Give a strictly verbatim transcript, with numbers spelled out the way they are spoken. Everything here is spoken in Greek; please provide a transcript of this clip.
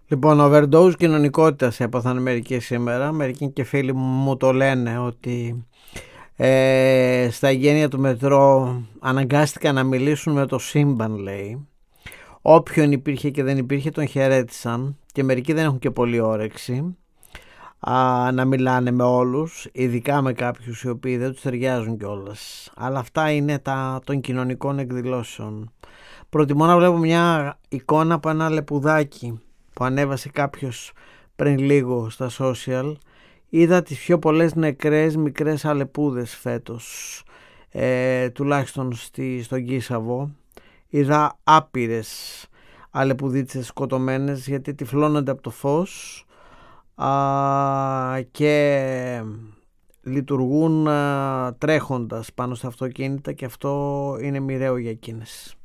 Λοιπόν, overdose κοινωνικότητας έπαθαν μερικοί σήμερα. Μερικοί και φίλοι μου το λένε ότι ε, στα εγγένεια του μετρό αναγκάστηκαν να μιλήσουν με το σύμπαν, λέει. Όποιον υπήρχε και δεν υπήρχε τον χαιρέτησαν και μερικοί δεν έχουν και πολύ όρεξη α, να μιλάνε με όλους, ειδικά με κάποιους οι οποίοι δεν τους ταιριάζουν κιόλας. Αλλά αυτά είναι τα των κοινωνικών εκδηλώσεων. Προτιμώ να βλέπω μια εικόνα από ένα λεπουδάκι που ανέβασε κάποιος πριν λίγο στα social. Είδα τις πιο πολλές νεκρές μικρές αλεπούδες φέτος, ε, τουλάχιστον στη, στον Κίσαβο. Είδα άπειρες αλεπουδίτσες σκοτωμένες γιατί τυφλώνονται από το φως α, και λειτουργούν α, τρέχοντας πάνω στα αυτοκίνητα, και αυτό είναι μοιραίο για εκείνες.